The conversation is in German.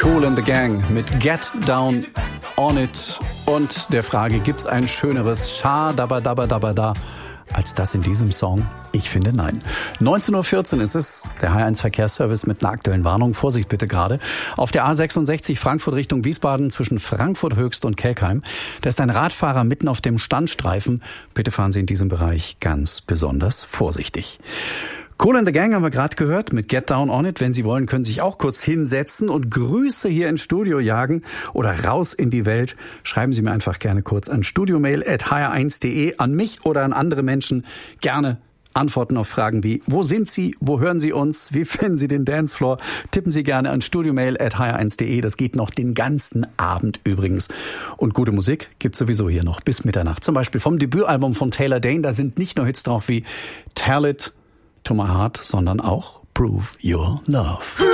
Kool and the Gang mit Get Down on It und der Frage, gibt's ein schöneres Scha-Dabba-Dabba-Dabba-Da als das in diesem Song? Ich finde nein. 19.14 Uhr ist es, der H1 Verkehrsservice mit einer aktuellen Warnung. Vorsicht bitte gerade. Auf der A66 Frankfurt Richtung Wiesbaden zwischen Frankfurt Höchst und Kelkheim. Da ist ein Radfahrer mitten auf dem Standstreifen. Bitte fahren Sie in diesem Bereich ganz besonders vorsichtig. Kool and the Gang haben wir gerade gehört mit Get Down on It. Wenn Sie wollen, können Sie sich auch kurz hinsetzen und Grüße hier ins Studio jagen oder raus in die Welt. Schreiben Sie mir einfach gerne kurz an studiomail@hr1.de, an mich oder an andere Menschen. Gerne Antworten auf Fragen wie, wo sind Sie, wo hören Sie uns, wie finden Sie den Dancefloor? Tippen Sie gerne an studiomail@hr1.de. Das geht noch den ganzen Abend übrigens. Und gute Musik gibt's sowieso hier noch bis Mitternacht. Zum Beispiel vom Debütalbum von Taylor Dayne. Da sind nicht nur Hits drauf wie Tell It to My Heart, sondern auch Prove Your Love.